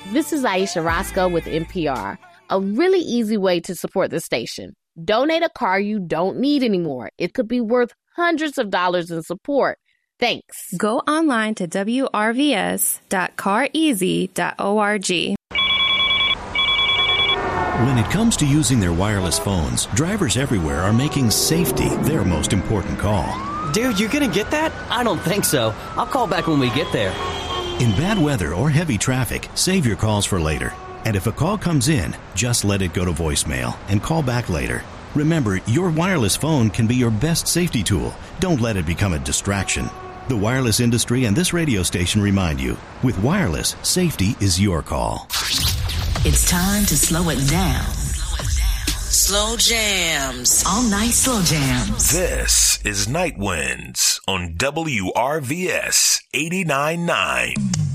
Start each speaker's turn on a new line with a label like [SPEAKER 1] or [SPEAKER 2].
[SPEAKER 1] This is Aisha Roscoe with NPR. A really easy way to support the station. Donate a car you don't need anymore. It could be worth hundreds of dollars in support. Thanks.
[SPEAKER 2] Go online to wrvs.careasy.org.
[SPEAKER 3] When it comes to using their wireless phones, drivers everywhere are making safety their most important call.
[SPEAKER 4] Dude, you're gonna get that? I don't think so. I'll call back when we get there.
[SPEAKER 3] In bad weather or heavy traffic, save your calls for later. And if a call comes in, just let it go to voicemail and call back later. Remember, your wireless phone can be your best safety tool. Don't let it become a distraction. The wireless industry and this radio station remind you, with wireless, safety is your call.
[SPEAKER 5] It's time to slow it down.
[SPEAKER 6] Slow jams.
[SPEAKER 5] All night slow jams.
[SPEAKER 7] This is Night Winds on WRVS 89.9.